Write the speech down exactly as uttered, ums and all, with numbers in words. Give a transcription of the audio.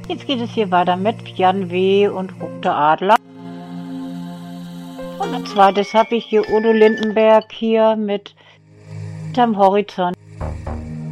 Jetzt geht es hier weiter mit Jan W. und Roter Adler. Und als zweites habe ich hier Udo Lindenberg hier mit Hinterm Horizont.